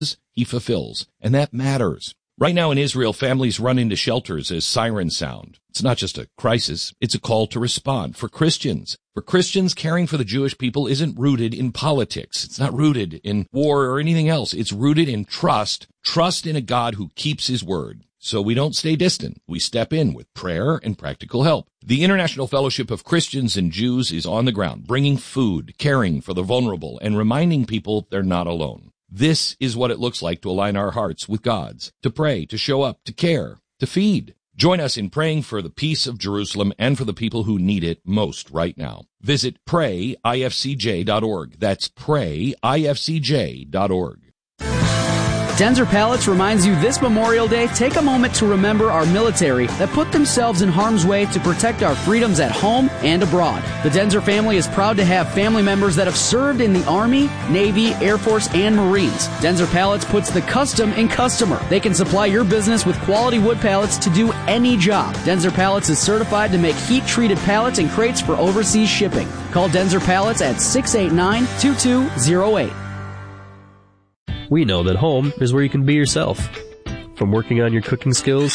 He fulfills, and that matters. Right now in Israel, families run into shelters as sirens sound. It's not just a crisis, it's a call to respond. For Christians, caring for the Jewish people isn't rooted in politics. It's not rooted in war or anything else. It's rooted in trust in a God who keeps his word. So we don't stay distant. We step in with prayer and practical help. The International Fellowship of Christians and Jews is on the ground, bringing food, caring for the vulnerable, and reminding people they're not alone. This is what it looks like to align our hearts with God's, to pray, to show up, to care, to feed. Join us in praying for the peace of Jerusalem and for the people who need it most right now. Visit prayifcj.org. That's prayifcj.org. Denzer Pallets reminds you this Memorial Day, take a moment to remember our military that put themselves in harm's way to protect our freedoms at home and abroad. The Denzer family is proud to have family members that have served in the Army, Navy, Air Force, and Marines. Denzer Pallets puts the custom in customer. They can supply your business with quality wood pallets to do any job. Denzer Pallets is certified to make heat-treated pallets and crates for overseas shipping. Call Denzer Pallets at 689-2208. We know that home is where you can be yourself. From working on your cooking skills,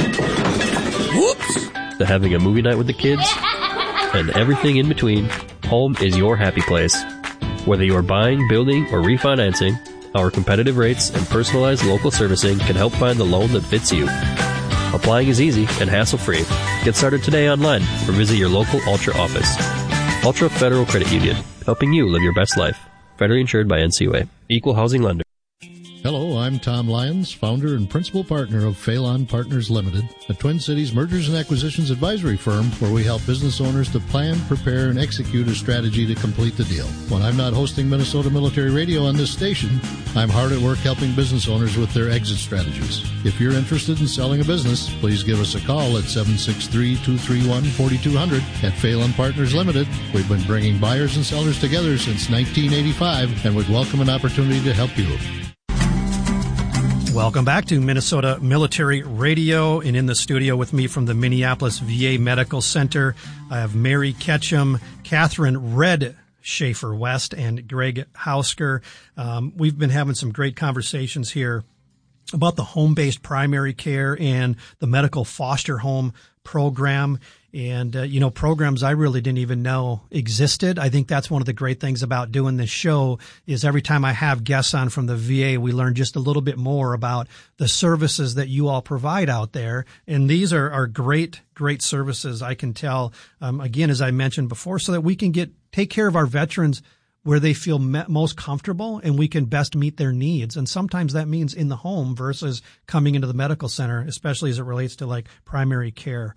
to having a movie night with the kids, and everything in between, home is your happy place. Whether you're buying, building, or refinancing, our competitive rates and personalized local servicing can help find the loan that fits you. Applying is easy and hassle-free. Get started today online or visit your local Ultra office. Ultra Federal Credit Union, helping you live your best life. Federally insured by NCUA. Equal housing lender. Hello, I'm Tom Lyons, founder and principal partner of Phelan Partners Limited, a Twin Cities mergers and acquisitions advisory firm where we help business owners to plan, prepare, and execute a strategy to complete the deal. When I'm not hosting Minnesota Military Radio on this station, I'm hard at work helping business owners with their exit strategies. If you're interested in selling a business, please give us a call at 763-231-4200 at Phelan Partners Limited. We've been bringing buyers and sellers together since 1985 and would welcome an opportunity to help you. Welcome back to Minnesota Military Radio, and in the studio with me from the Minneapolis VA Medical Center, I have Mary Ketchum, Catherine Red Schaefer West, and Greg Hausker. We've been having some great conversations here about the home-based primary care and the medical foster home program. And, programs I really didn't even know existed. I think that's one of the great things about doing this show is every time I have guests on from the VA, we learn just a little bit more about the services that you all provide out there. And these are great, great services, I can tell, again, as I mentioned before, so that we can take care of our veterans where they feel most comfortable and we can best meet their needs. And sometimes that means in the home versus coming into the medical center, especially as it relates to like primary care.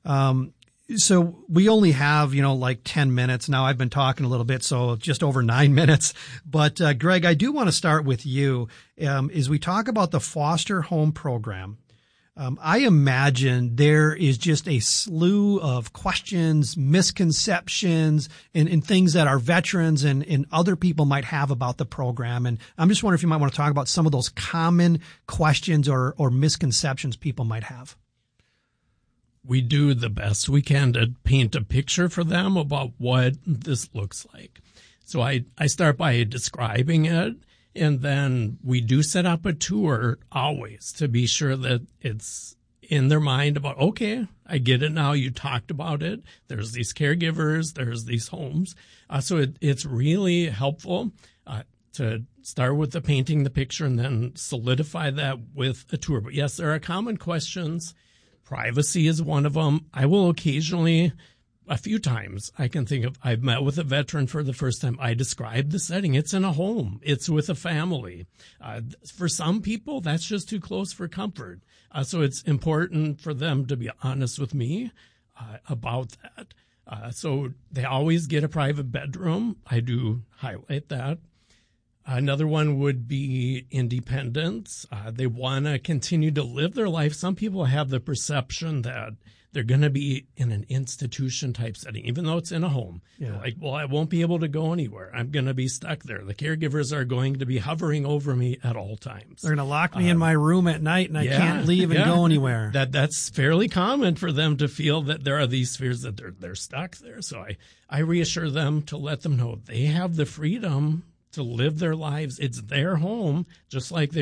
So we only have, 10 minutes. Now I've been talking a little bit, so just over 9 minutes. But, Greg, I do want to start with you. As we talk about the foster home program, I imagine there is just a slew of questions, misconceptions, and things that our veterans and other people might have about the program. And I'm just wondering if you might want to talk about some of those common questions or misconceptions people might have. We do the best we can to paint a picture for them about what this looks like. So I start by describing it, and then we do set up a tour always to be sure that it's in their mind about, okay, I get it now. You talked about it. There's these caregivers. There's these homes. So it's really helpful to start with painting the picture and then solidify that with a tour. But yes, there are common questions. Privacy is one of them. I will occasionally, a few times, I can think of, I've met with a veteran for the first time. I described the setting. It's in a home. It's with a family. For some people, that's just too close for comfort. So it's important for them to be honest with me about that. So they always get a private bedroom. I do highlight that. Another one would be independence. They want to continue to live their life. Some people have the perception that they're going to be in an institution type setting, even though it's in a home. Yeah. Like, well, I won't be able to go anywhere. I'm going to be stuck there. The caregivers are going to be hovering over me at all times. They're going to lock me in my room at night and I can't leave and go anywhere. That's fairly common for them to feel that there are these fears that they're stuck there. So I reassure them to let them know they have the freedom to live their lives. It's their home, just like they